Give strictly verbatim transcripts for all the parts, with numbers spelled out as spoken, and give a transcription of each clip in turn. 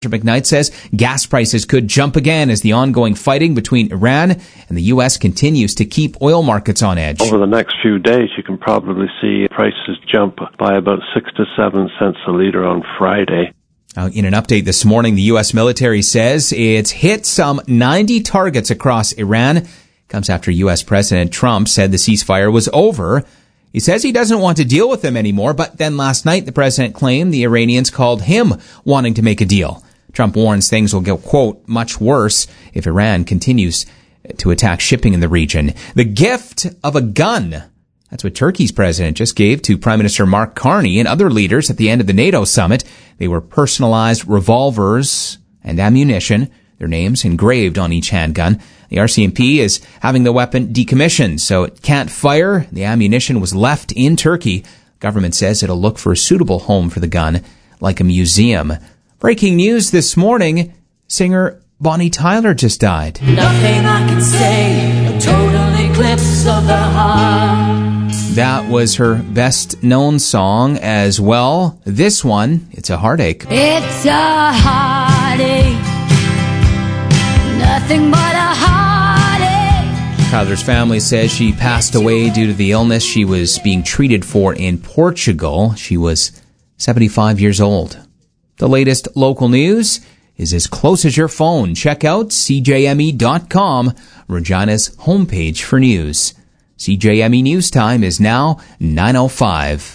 McKnight says gas prices could jump again as the ongoing fighting between Iran and the U S continues to keep oil markets on edge. Over the next few days, you can probably see prices jump by about six to seven cents a litre on Friday. Uh, in an update this morning, the U S military says it's hit some ninety targets across Iran. Comes after U S President Trump said the ceasefire was over. He says he doesn't want to deal with them anymore, but then last night the president claimed the Iranians called him wanting to make a deal. Trump warns things will get, quote, much worse if Iran continues to attack shipping in the region. The gift of a gun. That's what Turkey's president just gave to Prime Minister Mark Carney and other leaders at the end of the NATO summit. They were personalized revolvers and ammunition, their names engraved on each handgun. The R C M P is having the weapon decommissioned, so it can't fire. The ammunition was left in Turkey. Government says it'll look for a suitable home for the gun, like a museum. Breaking news this morning, singer Bonnie Tyler just died. Nothing I can say, a total eclipse of the heart. That was her best known song as well. This one, It's a Heartache. It's a heartache, nothing but a heartache. Tyler's family says she passed away due to the illness she was being treated for in Portugal. She was seventy-five years old. The latest local news is as close as your phone. Check out C J M E dot com, Regina's homepage for news. C J M E News Time is now nine oh five.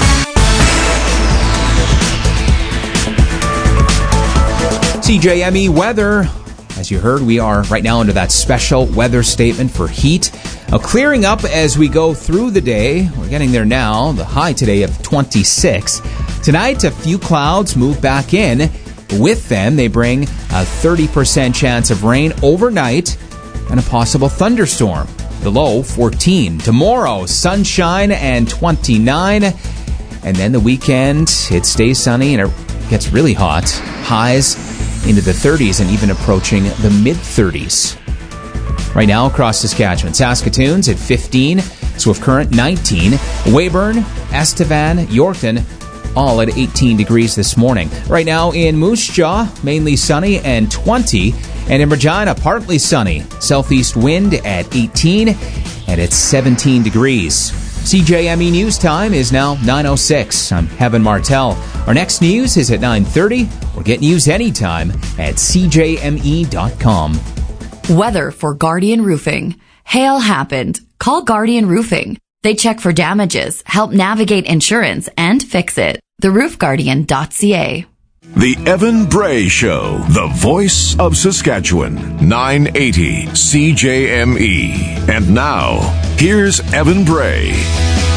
C J M E weather. As you heard, we are right now under that special weather statement for heat. Now, clearing up as we go through the day. We're getting there now. The high today of twenty-six. Tonight, a few clouds move back in. With them, they bring a thirty percent chance of rain overnight and a possible thunderstorm. The low, fourteen. Tomorrow, sunshine and twenty-nine. And then the weekend, it stays sunny and it gets really hot. Highs into the thirties and even approaching the mid-thirties. Right now across Saskatchewan, Saskatoon's at fifteen, Swift Current nineteen, Weyburn, Estevan, Yorkton, all at eighteen degrees this morning. Right now in Moose Jaw, mainly sunny and twenty, and in Regina, partly sunny. Southeast wind at eighteen, and it's seventeen degrees. C J M E News Time is now nine oh six. I'm Heaven Martel. Our next news is at nine thirty. Or get news anytime at C J M E dot com. Weather for Guardian Roofing. Hail happened. Call Guardian Roofing. They check for damages, help navigate insurance, and fix it. the roof guardian dot c a. The Evan Bray Show, the voice of Saskatchewan, nine eighty C J M E. And now, here's Evan Bray.